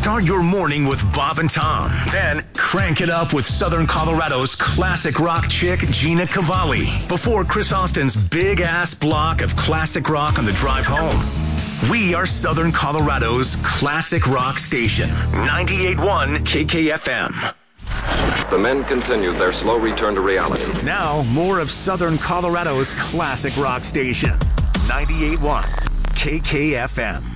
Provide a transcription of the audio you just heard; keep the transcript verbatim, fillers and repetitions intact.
Start your morning with Bob and Tom. Then crank it up with Southern Colorado's classic rock chick, Gina Cavalli. Before Chris Austin's big-ass block of classic rock on the drive home. We are Southern Colorado's classic rock station. ninety-eight point one K K F M. The men continued their slow return to reality. Now, more of Southern Colorado's classic rock station. ninety-eight point one K K F M.